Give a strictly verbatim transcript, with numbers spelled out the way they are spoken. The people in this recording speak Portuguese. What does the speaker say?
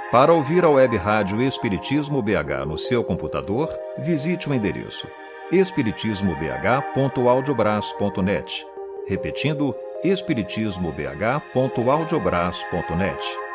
Para ouvir a web rádio Espiritismo B H no seu computador, visite o endereço espiritismo b h ponto audiobras ponto net. Repetindo, espiritismo b h ponto audiobras ponto net.